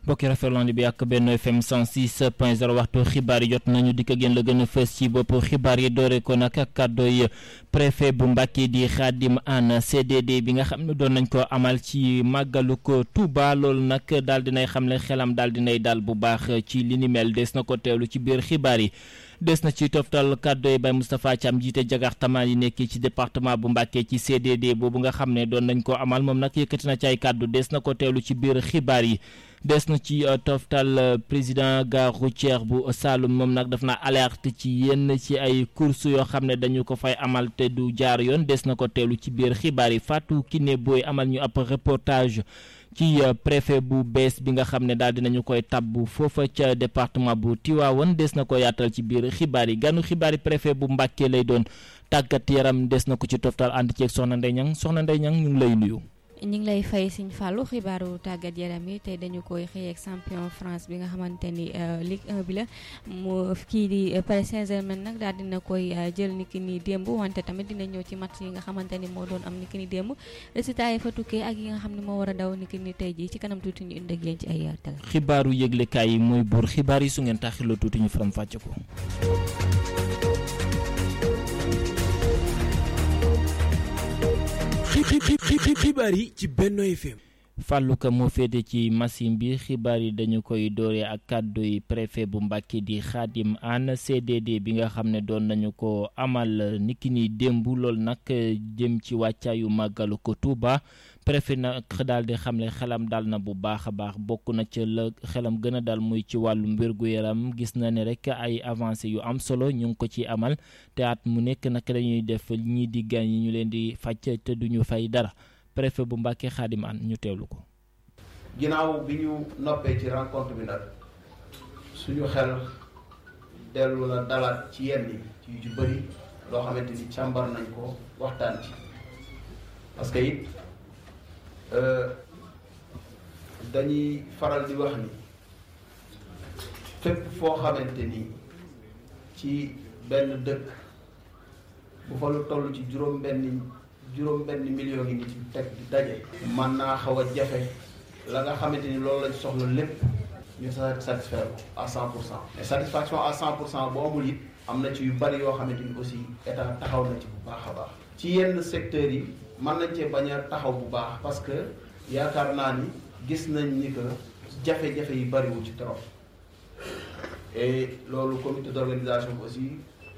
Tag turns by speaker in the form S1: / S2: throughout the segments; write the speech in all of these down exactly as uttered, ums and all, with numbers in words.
S1: bokki rafetlu bi ak Benno F M cent six point zéro waxtu xibaar yi jot nañu dikk gën la gën a fës ci bopp xibaar yi doore ko nag ak kàddooy préfet bu Mbacké di Khadim Anne C D D bi nga xam ne doon nañ ko amal ci màggalu ko Touba loolu nag daal dinay xam ne xelam daal dinay dal bu baax ci li ni mel des na ko teewlu ci biir xibaar yi des na ci toftal kàddooy Baye Moustapha Thiam jiite jagartamaan yi nekk ci département bu Mbacké ci C D D boobu nga xam ne doon nañ ko amal moom nag yëkkati na ci ay kàddu des na ko teewlu ci biir xibaar yi des na ci toftal président gare routière bu Saloum moom nag daf na alerte ci yenn ci ay courses yoo xam ne dañu ko fay amal te du jaar yoon des na ko teelu ci biir xibaar yi Fatou Kiné Boy amal ñu ab reportage ci préfet bu bees bi nga xam ne daal dinañu koy tabbu foofa ca département bu Tivaouane des na ko yaatal ci biir xibaar yi ganu xibaar yi préfet bu Mbacké lay doon tàggat yaram des na ko ci toftal ànd ceeg Soxna Ndeye Niang Soxna Ndeye Niang ñu ngi lay nuyu.
S2: ñu ngi lay fay Sëñ Fallou xibaaru tàggat yaram yi tey dañu koy xëy ak champion France bi nga xamante ni Ligue un bi la mu kii di Paris Saint-Germain nag daal dina koy jël ni ki ni démb wante tamit dina ñëw ci match yi nga xamante ni moo doon am ni ki ni démb résultat yi fa tukkee ak yi nga xam ne moo war a daw ni ki ni tey jii ci kanam tuuti ñu indi ak yéen ci ay yaatal.
S1: xibaaru yëglekaay yi mooy buur xibaar yi su ngeen taxiloo tuuti ñu faram fàcce ko.
S3: xibaar yi ci Benno F M.
S1: Fallou Ka moo féete ci machine bi xibaar yi dañu koy dooree ak kàddu yi préfet bu Mbacké di Khadim Anne C D D bi nga xam ne doon nañu ko amal niki ni démb loolu nag jëm ci wàccaayu màggalu ko Touba préfet nag daal di xam ne xelam dal na bu baax a baax bokk na ca la xelam gën a dal muy ci wàllu wér-gu-yaram gis na ne rek ay avancé yu am solo ñu ngi ko ci amal te at mu nekk nag dañuy def ñii di gan yi ñu leen di fàcc te duñu fay dara préfet bu Mbacké Khadim Anne ñu teewlu ko.
S4: ginnaaw bi ñu noppee ci rencontre bi nag suñu xel dellu la dalaat ci yenn yi ci yu ci bëri loo xamante ni càmbar nañ ko waxtaan ci parce que it dañuy faral di wax ni fépp foo xamante ni ci benn dëkk bu fa lu toll ci juróom benn juróom benn million yi nit yu teg di daje man naa xaw a jafe la nga xamante ni loolu lañ soxla lépp ñu satisfaire ko à cent pour cent mais satisfaction à cent pour cent boo amul it am na ci yu bari yoo xamante ni aussi état taxaw na ci bu baax a baax ci yenn secteurs yi mën nañ cee bañ a taxaw bu baax parce que yaakaar naa ni gis nañ ni que jafe-jafe yi bariwul ci trop et loolu comité d'organisation bi aussi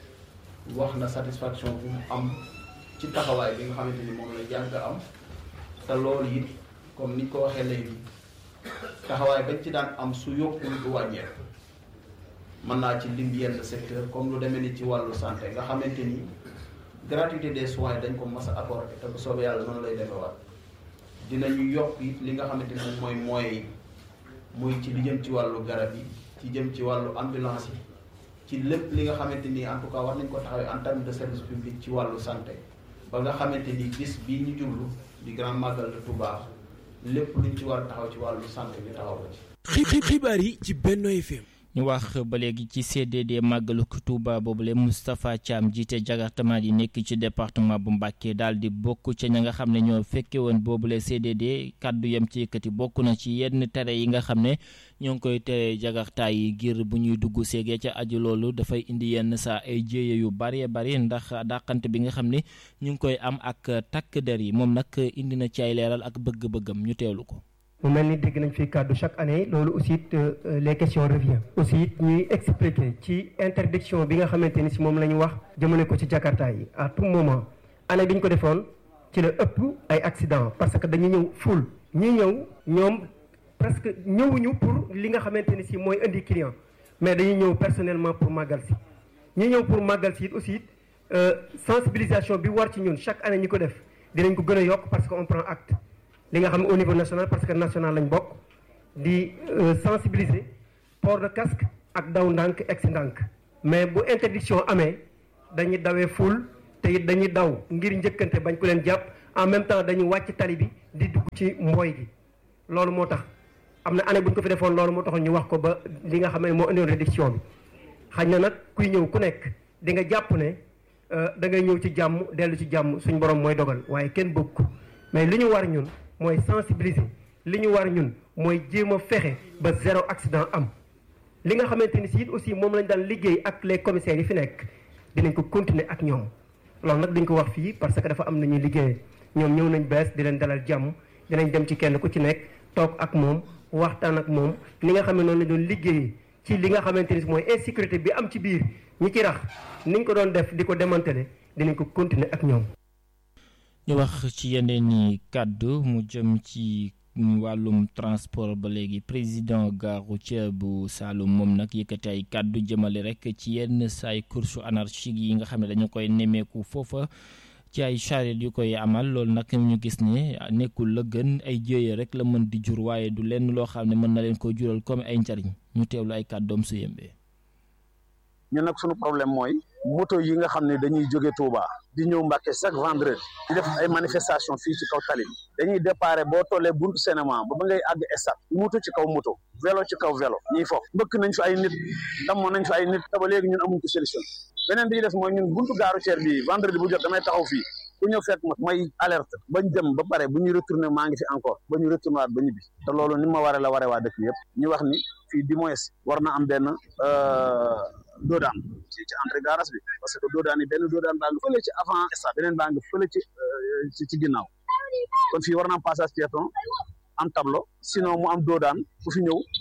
S4: wax na satisfaction bu mu am ci taxawaay bi nga xamante ni moom la jàng am te loolu it comme niñ ko waxee léegi taxawaay bañ ci daan am su yokkul du wàññeeku mën naa ci lim yenn secteur comme lu demee ni ci wàllu santé nga xamante ni gratuité des soins dañ ko mas a accordé te bu soobee yàlla noonu lay defewaat dinañu yokk it li nga xamante ni moom mooy moyens yi muy ci li jëm ci wàllu garab yi ci jëm ci wàllu ambulance yi ci lépp li nga xamante ni en tout cas war nañ ko taxawee en terme de service public ci wàllu santé ba nga xamante ni bis bii ñu jublu di grand magal de Touba lépp luñ ci war a taxaw ci wàllu santé bi taxaw ko ci.
S3: xibaar yi ci Benno F M.
S1: ñu wax ba léegi ci C D D màggalu Touba boobule Moustapha Thiam jiite jagartamaan yi nekk ci département bu Mbacké daal di bokk ca ña nga xam ne ñoo fekke woon boobule C D D kaddu yam ci yëkkati bokk na ci yenn tere yi nga xam ne ñoo ngi koy tere jagartaay yi ngir bu ñuy dugg seegee ca aju loolu dafay indi yenn saa ay jéeye yu bari bari ndax dàqante bi nga xam ne ñu ngi koy am ak takk der yi moom nag indi na ci ay leeral ak bëgg-bëggam ñu teewlu ko.
S5: mu mel ni dégg nañ fi kàddu chaque année loolu aussi les questions reviennent aussi ñuy expliquer ci interdiction bi nga xamante ni si moom la ñu wax jëmale ko ci Jakarta yi à tout moment année bi ñu ko defoon ci la ëpp ay accident parce que dañu ñëw full ñi ñëw ñoom presque ñëwuñu pour li nga xamante ni si mooy indi client mais dañuy ñëw personnellement pour màggal si ñi ñëw pour màggal si it aussi sensibilisation bi war ci ñun chaque année ñi ko def dinañ ko gën a yokk parce que on prend acte li nga xam ne au niveau national parce que national lañ bokk di sensibiliser port de casque ak daw ndànk egsi ndànk mais bu interdiction amee dañuy dawee ful te it dañuy daw ngir njëkkante bañ ko leen jàpp en même temps dañuy wàcc tali bi di dugg ci mbooy gi loolu moo tax am na année bu ñu ko fi defoon loolu moo tax ñu wax ko ba li nga xam ne moo indiwoon réduction bi xañ na nag kuy ñëw ku nekk di nga jàpp ne da ngay ñëw ci jàmm dellu ci jàmm suñu borom mooy dogal waaye kenn bëgg ko mais li ñu war ñun mooy sensibiliser li ñu war ñun mooy jéem a fexe ba zéro accident am. li nga xamante ni si it aussi moom lañ daan liggéey ak les commissaires yi fi nekk dinañ ko continuer ak ñoom loolu nag dañ ko wax fii parce que dafa am nañuy liggéeyee ñoom ñëw nañ bees di leen dalal jàmm dinañ dem ci kenn ku ci nekk toog ak moom waxtaan ak moom li nga xam ne noonu la doon liggéeyee ci li nga xamante ni mooy insécurité bi am ci biir ñi ci rax niñ ko doon def di ko démanteler dinañ ko continuer ak ñoom.
S1: ñu wax ci yeneen i kàddu mu jëm ci wàllum transport ba léegi président gare routière bu Saloum moom nag yëkkati ay kàddu jëmale rek ci yenn saay course anarchique yi nga xam ne dañu koy nemmeeku foofa ci ay charrette yu koy amal loolu nag ñu gis ne nekkul la gën ay jéeya rek la mën di jur waaye du lenn loo xam ne mën na leen ko jural comme ay njariñ ñu teewlu ay kàddoom su yembee.
S6: ñun nag sunu problème mooy moto yi nga xam ne dañuy jóge Touba di ñëw Mbacké chaque vendredi di def ay manifestation fii ci kaw tali dañuy déparé boo tollee buntu cinéma ba ba ngay àgg stade moto ci kaw moto vélo ci kaw vélo ñuy foofu mbëkk nañ fi ay nit dammoon nañ fi ay nit te ba léegi ñun amuñ ko solution beneen bi ñu def mooy ñun buntu gare routière bi vendredi bu jot damay taxaw fii ku ñëw fekk ma may alerte bañ dem ba pare bu ñuy retourné maa ngi fi encore ba ñu retourné waat ba ñibbi te loolu ni ma waree la waree waa dëkk yëpp ñu wax ni fii du moins war na am benn doodaan ci ci entrée garage bi parce que doodaan yi benn doodaan baa ngi fële ci avant stade beneen baa ngi fële ci ci ci ginnaaw kon fii war na am passage piéton am tableau sinon mu am doodaan bu fi ñëw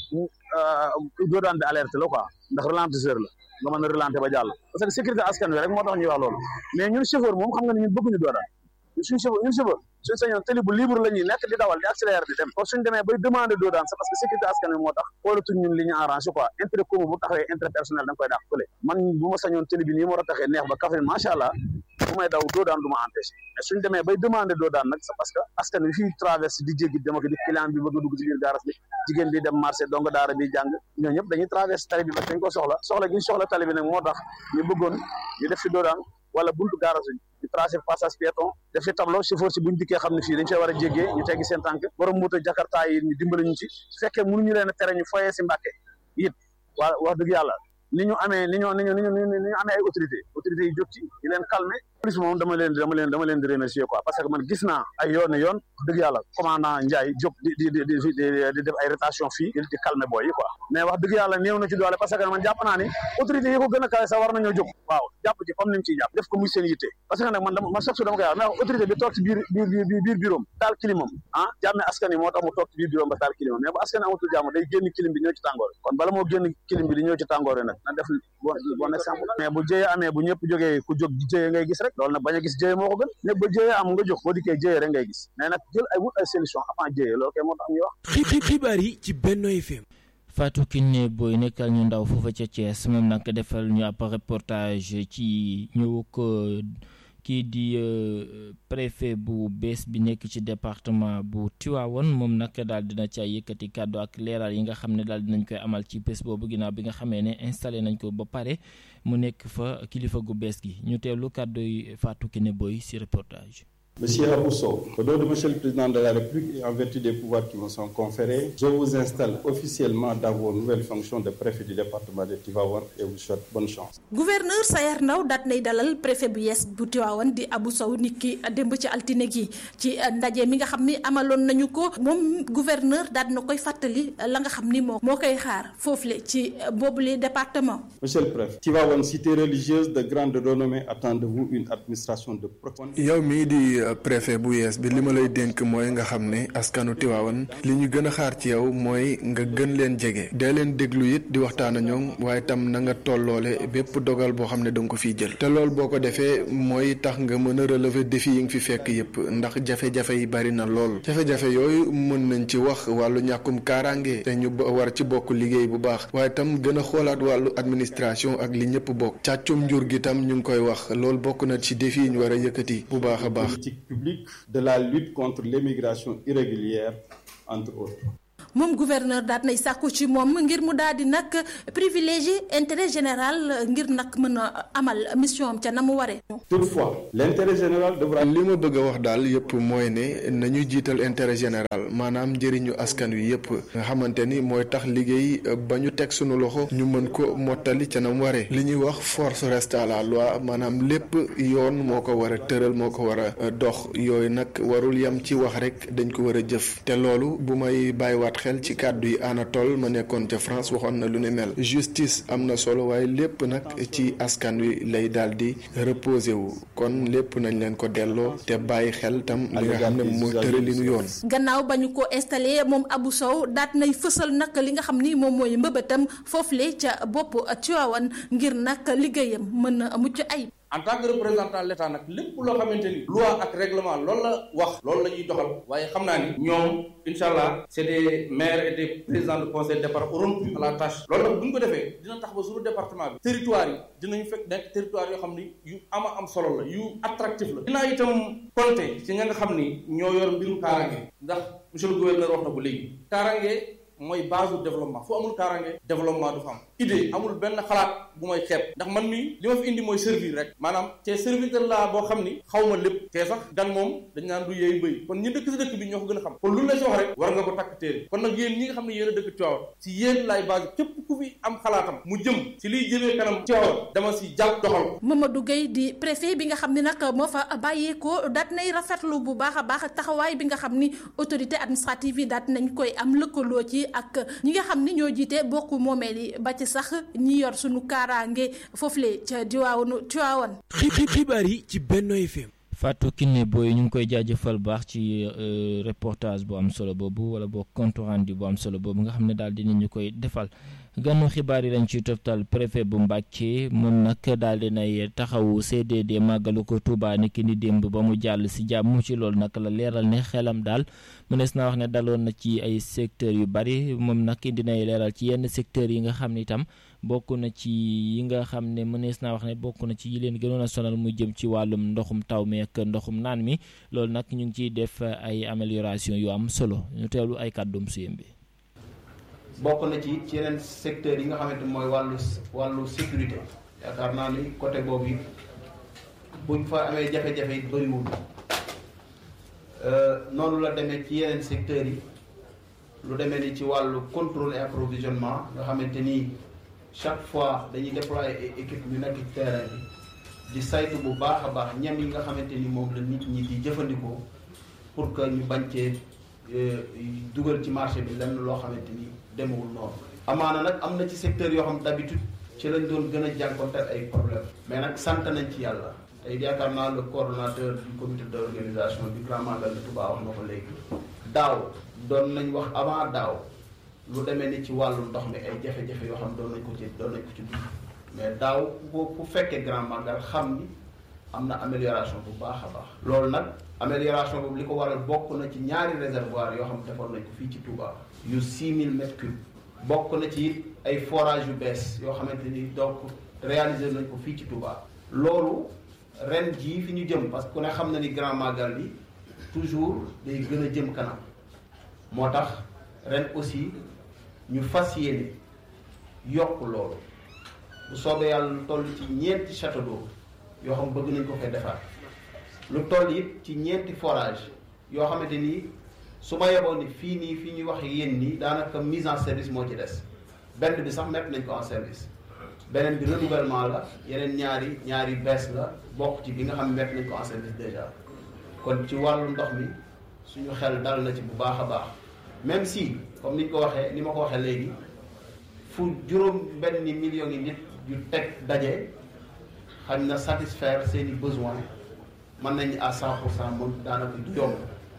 S6: doodaan bi alerte la quoi ndax ralentisseur la nga mën a relancer ba jàll parce que sécurité askan wi rek moo tax ñuy wax loolu mais ñun chauffeur moom xam nga ne ñun bëgguñu doodaan ñun suñu chauffeur ñun chauffeur suñ sañoon télé bu libre la ñuy nekk di dawal di accélérer di dem kon suñ demee bay demander doodaan c'est parce que sécurité askan wi moo tax xoolatuñ ñun li ñu arrangé quoi intérêt commun bu taxawee intérêt personnel da nga koy dàq fële man bu ma sañoon télé bi nii moo taxee neex ba Kaffrine macha allah bu may daw doodaan du ma empêché mais suñ demee bay demander doodaan nag c'est parce que askan wi fii traverse di jéggi dem ak di client bi bëgg a dugg ci biir garage bi jigéen bi dem marché donga daara bi jàng ñoo ñëpp dañuy traverse tali bi parce que dañ ko soxla soxla gi ñu soxla tali bi nag moo tax ñu bëggoon ñu def fi doodaan wala buntu garage bi ñu tracé passage piéton def fi tableau chauffeur si buñ dikkee xam ne fii dañ fee war a jéggee ñu teggi seen tànk borom moto jakarta yi ñu dimbali ñu ci su fekkee mënuñu leen a tere ñu foyee si Mbacké it waa wax dëgg yàlla ni ñu amee ni ñu ni ñu ni ñu ni ñu amee ay autorité autorité yi jóg ci di leen calmer plus moom dama leen dama leen dama leen di remercier quoi parce que man gis naa ay yoon yoon dëgg yàlla commandant Ndiaye jóg di di di di def ay rotation fii di calmer boy yi quoi mais wax dëgg yàlla néew na ci doole parce que man jàpp naa ni autorité yi ko gën a kawe sax war nañoo jóg waaw jàpp ci comme ni ñu ciy jàpp def ko muy seen yitte parce que nag man dama man chaque jour dama koy wax mais autorité bi toog ci biir biir biir biir bureau taal climam ah jàmme askan yi moo tax mu toog ci biir bureau ba taal climam mais bu askan amatul jàmm day génn clim bi ñëw ci tàngoor kon bala moo génn clim bi di ñëw ci tàngoor nag na def bon exemple mais bu jëyee amee bu ñëpp jógee ku jóg jëyee ngay gis rek loolu nag bañ a gis jëyee moo ko gën ne ba jëyee am nga jóg boo dikkee jëyee rek ngay gis mais nag jël ay wut ay solution avant jëyee loolu kay moo tax ñuy wax
S3: xibaar yi ci Benno F M.
S1: Fatou Kiné Boy nekkal ñu ndaw foofa ca Thiès moom nag defal ñu ab reportage ci ñëw ko kii di préfet bu bees bi nekk ci département bu Tivaouane moom nag daal dina ca yëkkati kàddu ak leeral yi nga xam ne daal dinañ koy amal ci bés boobu ginnaaw bi nga xamee ne installé nañ ko ba pare mu nekk fa kilifa gu bees gi ñu teewlu kàddu yi Fatou Kiné Boy ci reportage.
S7: Monsieur Abou Sow, au nom de Monsieur le Président de la République et en vertu des pouvoirs qui me sont conférés, je vous installe officiellement dans vos nouvelles fonctions de préfet du département de Tivaouane et vous souhaite bonne chance.
S8: Gouverneur Sayar Ndaw daat nay dalal préfet bu yees bu Tivaouane di Abou Sow nit ki démb ci altine gi ci ndaje mi nga xam ni amaloon nañu ko moom gouverneur daat na koy fàttali la nga xam ni moo moo koy xaar foofule ci boobule département.
S7: Monsieur le préfet, Tivaouane, cité religieuse de grande renommée, attend de vous une administration de proximité.
S9: yow mii di préfet bu yees bi li ma lay dénk mooy nga xam ne askanu Tivaouane li ñu gën a xaar ci yow mooy nga gën leen jege dee leen déglu it di waxtaan ak ñoom waaye tam na nga tolloole bépp dogal boo xam ne danga ko fiy jël te loolu boo ko defee mooy tax nga mën a relever défi yi nga fi fekk yépp ndax jafe-jafe yi bari na lool jafe-jafe yooyu mën nañ ci wax wàllu ñàkkum kaaraange te ñu war ci bokk liggéey bu baax waaye tam gën a xoolaat wàllu administration ak li ñëpp bokk càccum njur gi tam ñu ngi koy wax loolu bokk na ci défi yi ñu war a yëkkati bu baax a baax
S7: public de la lutte contre l'immigration irrégulière entre autres.
S8: moom gouverneur daat nay sàkku ci moom ngir mu daal di nag privilégier intérêt général ngir nag mën a amal mission am ca na mu waree.
S7: toutefois l'intérêt général devra.
S9: li ma bëgg a wax daal yëpp mooy ne nañu jiital intérêt général maanaam njëriñu askan wi yëpp nga xamante ni mooy tax liggéey ba ñu teg sunu loxo ñu mën ko mottali ca na mu waree li ñuy wax force reste à la loi maanaam lépp yoon moo ko war a tëral moo ko war a dox yooyu nag warul yam ci wax rek dañ ko war a jëf te loolu bu may bàyyiwaat xel ci kàddu yi Anatole ma nekkoon ca France waxoon na lu ne mel justice am na solo waaye lépp nag ci askan wi lay daal di reposé wu kon lépp nañ leen ko delloo te bàyyi xel tam li nga xam ne mooy tëralinu yoon.
S8: gannaaw ba ñu ko installé moom Abou Sow daat nay fësal nag li nga xam ni moom mooy mbëbëtam foofule ca bopp Tivaouane ngir nag liggéeyam mën a mucc ayib.
S10: en tant que représentant de l'État nag lépp loo xamante ni loi ak règlement loolu la wax loolu la ñuy doxal waaye xam naa ni ñoom incha allah c'est des maires et des présidents de conseil départemental rompus à la tâche loolu nag bu ñu ko defee dina tax ba suñu département bi territoire yi dinañu fekk nekk territoire yoo xam ni yu ama am solo la yu attractif la dinaa itam compter ci ña nga xam ni ñoo yor mbirum kaaraange ndax monsieur le gouverneur wax na ko léegi kaaraange mooy base du développement fu amul kaaraange développement du fa am idée amul benn xalaat bu may xeeb ndax man mii li ma fi indi mooy servir rek maanaam te serviteur laa boo xam ni xaw ma lépp te sax gan moom dañ naan du yeey bëy kon ñi dëkk si dëkk bi ñoo ko gën a xam kon lu la si wax rek war nga ko takk téere kon nag yéen ñi nga xam ne yéen a dëkk Tivaouane si yéen laay base képp ku fi am xalaatam mu jëm si liy jëmee kanam Tivaouane dama si jàpp doxal ko.
S8: Mamadou Gueye di préfet bi nga xam ne nag moo fa bàyyeekoo daat nay rafetlu bu baax a baax taxawaay bi nga xam ni autorité administrative yi daat nañ koy am lëkkaloo ci ak ñi nga xam ni ñoo jiite bokku moomeel yi ba ci sax ñi yor sunu kaaraange foofule ca diwaanu Tivaouane.
S3: xibaar yi ci Benno F M.
S1: Fatou Kiné Boye ñu ngi koy jaajëfal baax ci reportage bu am solo boobu wala boo compte rendu bu am solo boobu nga xam ne daal dinañu koy defal. gànnu xibaar yi lañ ciy toftal préfet bu Mbàkke moom nag daal di nay taxawu C D D màggalu ko Touba ni ki ni démb ba mu jàll si jàmm ci loolu nag la leeral ne xelam daal mënees naa wax ne daloon na ci ay secteurs yu bari moom nag dinay leeral ci yenn secteurs yi nga xam ne itam bokk na ci yi nga xam ne mënees naa wax ne bokk na ci yi leen gënoon a sonal mu jëm ci wàllum ndoxum taw mi ak ndoxum naan mi loolu nag ñu ngi ciy def ay amélioration yu am solo ñu teewlu ay kàddum suyem bi.
S4: bokk na ci ci yeneen secteurs yi nga xamante mooy wàllu wàllu sécurité yaakaar naa ni côté boobu it buñ fa amee jafe-jafe it bëriwul noonu la demee ci yeneen secteurs yi lu demee ni ci wàllu contrôle et approvisionnement nga xamante ni chaque fois dañuy déployer ay équipe yu nekk ci terrain bi di saytu bu baax a baax ñam yi nga xamante ni moom la nit ñi di jëfandikoo pour que ñu bañ cee dugal ci marché bi lenn loo xamante ni demewul noonu. amaana nag am na ci secteur yoo xam d'habitude ci lañ doon gën a jànkonteel ay problème mais nag sant nañ ci yàlla tey yaakaar naa le coordonnateur du comité d'organisation du Grand Magal de Touba wax na ko léegi daaw doon nañ wax avant daaw lu demee ni ci wàllu ndox mi ay jafe-jafe yoo xam doon nañ ko ci doon nañ ko ci dugg mais daaw ku ku fekkee Grand Magal xam ni am na amélioration bu baax a baax. loolu nag amélioration boobu li ko waral bokk na ci ñaari réservoir yoo xam defoon nañ ko fii ci Touba yu six mille mètres cubes bokk na ci it ay forage yu bees yoo xamante ni donc réaliser nañ ko fii ci Touba. loolu ren jii fi ñu jëm parce que ku ne xam na ni Grand Magal bi toujours day gën a jëm kanam moo tax ren aussi ñu fas yéene yokk loolu bu soobee yàlla lu toll ci ñeenti château d'eau yoo xam bëgg nañ ko fay defaat lu toll it ci ñeenti forage yoo xamante ni su ma yeboon ni fii nii fii ñuy wax yéen nii daanaka mise en service moo ci des benn bi sax mettre nañ ko en service beneen bi renouvellement la yeneen ñaari ñaari bees la bokk ci bi nga xam ne mettre nañ ko en service déjà kon ci wàllu ndox mi suñu xel dal na ci bu baax a baax même si comme ni ñu ko waxee ni ma ko waxee léegi fu juróom benn millions yi nit yu teg daje xañ na satisfaire seeni besoins mën nañ à cent pour cent moom daanaka du yomb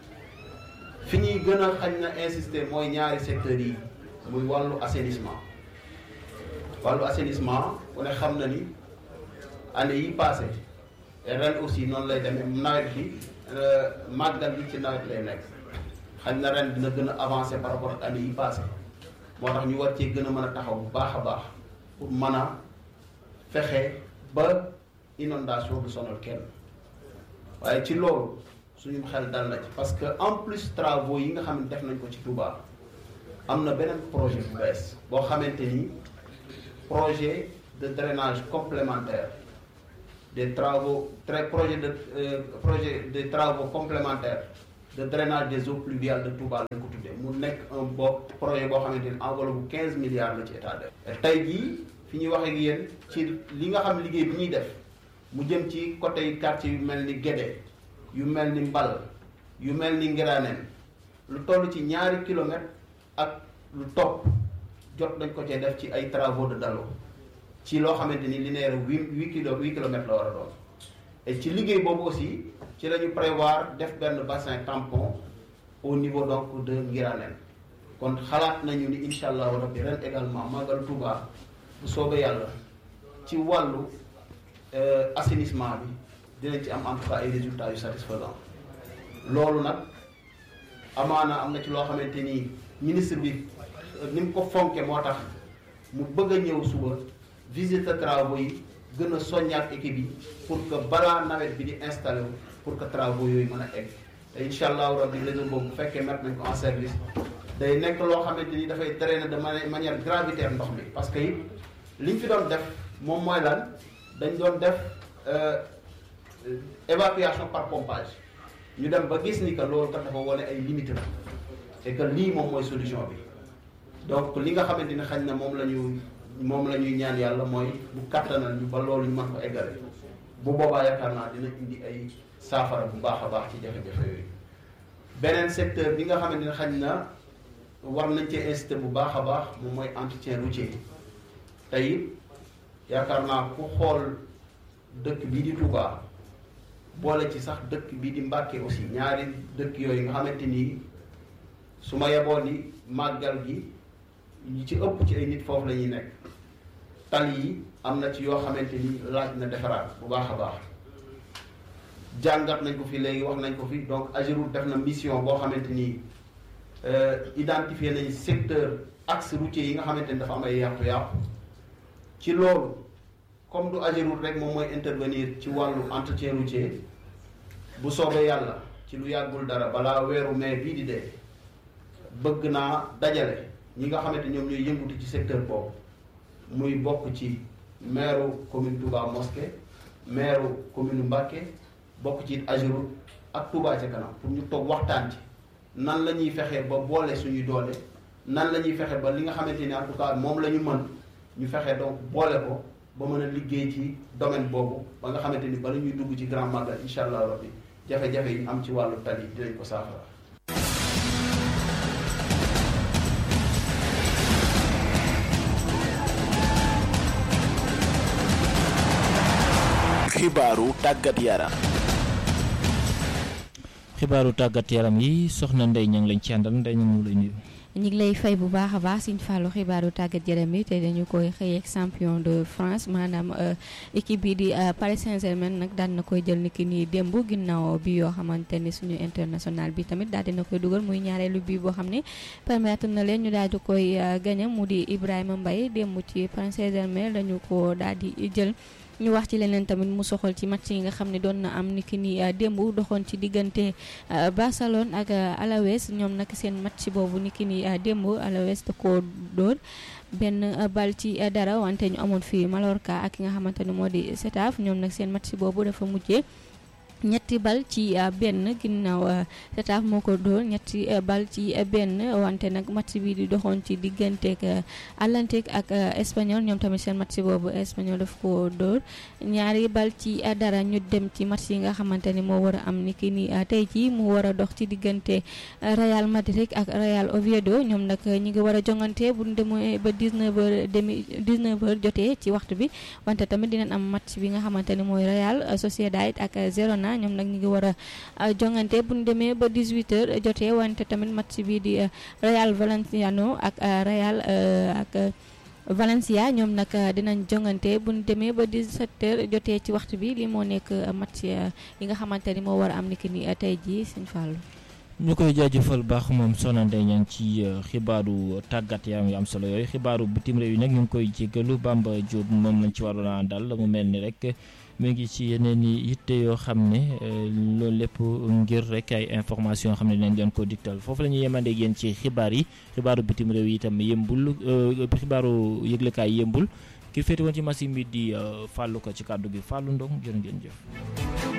S4: fi ñuy gën a xañ na insister mooy ñaari secteurs yi muy wàllu assainissement wàllu assainissement ku ne xam na ni année yi passé et ren aussi noonu lay demee nawet bi màggal bi ci nawet lay nekk xañ na ren dina gën a avancer par rapport ak année yi passé moo tax ñu war cee gën a mën a taxaw bu baax a baax pour mën a fexe ba inondation du sonal kenn waaye ci loolu suñu xel dal na ci parce que en plus travaux yi nga xam ne def nañ ko ci Touba am na beneen projet bu bees boo xamante ni projet de drainage complémentaire des travaux très projet de euh, projet de travaux complémentaires de drainage des eaux pluviales de Touba lañ ko tuddee mu nekk un bo projet boo xamante ni enveloppe bu quinze milliards la ci état def tey jii fi ñuy wax ak yéen ci li nga xam liggéey bi ñuy def mu jëm ci côté quartier yu mel ni Guédé yu mel ni Mbal yu mel ni Ngiraaneen lu toll ci ñaari kilomètres ak lu topp jot nañ ko cee def ci ay travaux de dalo ci loo xamante ni linéaire huit huit kilo huit kilomètres la war a doon et ci liggéey boobu aussi ci la ñu prévoir def benn bassin tampon au niveau donc de Ngiranen kon xalaat nañu ni incha allah rabbi ren également Magal Touba bu soobee yàlla ci wàllu assainissement bi dinañ ci am en tout cas ay résultats yu satisfaisants loolu nag amaana am na ci loo xamante ni ministre bi ni mu ko fonke moo tax mu bëgg a ñëw suba visite travaux yi gën a soññaat équipe yi pour que balaa nawet bi di installé wu pour que travaux yooyu mën a egg te incha allahu rabbi réseau boobu bu fekkee mettre nañ ko en service day nekk loo xamante ni dafay drainer de manière gravitaire ndox mi parce que it li ñu fi doon def moom mooy lan dañ doon def évacuation par pompage ñu dem ba gis ni que loolu kat dafa wane ay limites la et que lii moom mooy solution bi donc li nga xamante ni xañ na moom la ñu moom la ñuy ñaan yàlla mooy bu kattanal ñu ba loolu ñu mën ko eggale bu boobaa yaakaar naa dina indi ay saafara bu baax a baax ci jafe-jafe yooyu. beneen secteur bi nga xamante ni xañ na war nañ cee incité bu baax a baax moom mooy entretien routier tey yaakaar naa ku xool dëkk bii di Touba boole ci sax dëkk bii di Mbàkke aussi ñaari dëkk yooyu nga xamante ni su ma yeboon ni màggal gi ñi ci ëpp ci ay nit foofu la ñuy nekk tali yi am na ci yoo xamante ni laaj na defaraat bu baax a baax jàngat nañ ko fi léegi wax nañ ko fi donc AGEROUTE def na mission boo xamante ni identifier nañ secteur axe routier yi nga xamante ni dafa am ay yàqu-yàqu ci loolu comme du AGEROUTE rek moom mooy intervenir ci wàllu entretien routier bu soobee yàlla ci lu yàggul dara balaa weeru mai bii di dee bëgg naa dajale ñi nga xamante ñoom ñooy yëngutu ci secteur boobu muy bokk ci maire commune Touba Mosquée maire commune Mbacké bokk ci AGEROUTE ak Touba ca kanam pour ñu toog waxtaan ci nan la ñuy fexee ba boole suñuy doole nan la ñuy fexe ba li nga xamante ni en tout cas moom la ñu mën ñu fexe donc boole ko ba mën a liggéey ci domaine boobu ba nga xamante ni bala ñuy dugg ci grand magal incha allah rabbi jafe-jafe yi am ci wàllu tali dinañ ko saafara.
S3: xibaaru tàggat yaram.
S1: xibaaru tàggat yaram yi soxna Ndeye ña ngi lañ ci àndal Ndeye ñu ngi lay nuyu.
S2: ñu ngi lay fay bu baax a baax Sëñ Fallou xibaaru tàggat yaram yi te dañu koy xëy ak champion de France maanaam équipe bi di Paris Saint-Germain nag daan na koy jël ni ki nii démb ginnaaw bi yoo xamante ni suñu international bi tamit daal dina koy dugal muy ñaareelu bi boo xam ne permettre na leen ñu daal di koy gagné mu di Ibrahima Mbaye démb ci Paris Saint-Germain dañu ko daal di jël. ñu wax ci leneen tamit mu soxal ci match yi nga xam ne doon na am ni ki ni démb doxoon ci diggante Barcelone ak Alaves ñoom nag seen match boobu ni ki ni démb Alaves da koo dóor benn bal ci dara wante ñu amoon fii Mallorca ak ki nga xamante ne moo di Getafe ñoom nag seen match boobu dafa mujjee ñetti bal ci benn ginnaaw Getafe moo ko dóor ñetti bal ci benn wante nag match bi di doxoon ci digganteeg Atlantique ak Espagnol ñoom tamit seen match boobu Espagnol daf ko dóor ñaari bal ci dara ñu dem ci match yi nga xamante ni moo war a am ni ki ni tey jii mu war a dox ci diggante Real Madrid ak Real Oviedo ñoom nag ñi ngi war a jongante bu ñu demee ba dix-neuf heures demi dix-neuf heures jotee ci waxtu bi wante tamit dinañ am match bi nga xamante ni mooy Real Sociedad ak Girona ñoom nag ñu ngi war a jongante bu ñu demee ba dix-huit heures jotee wante tamit match bi di Real Valenciano ak Real ak Valencia ñoom nag dinañ jongante bu ñu demee ba dix-sept heures jotee ci waxtu bi li moo nekk match yi nga xamante ni moo war a am ni ki ni tey jii Sëñ Fallou.
S1: ñu koy jaajëfal baax moom Soxna Ndeye Niang ci xibaaru tàggat yaram yu am solo yooyu xibaaru bitim réew yi nag ñu ngi koy jéggalu Bamba Diop moom lañ ci waroon a dal mu mel ni rek mu ngi ci yeneen i yitte yoo xam ne loolu lépp ngir rek ay information yoo xam ne dinañ leen ko digtal foofu la ñuy yemandee yéen ci xibaar yi xibaaru bitim réew yi itam yëmbul xibaaru yëglekaay yëmbul ki féete woon ci machine bi di Fallou ko ci kàddu gi Fallou Ndong jërë ngeen jëf.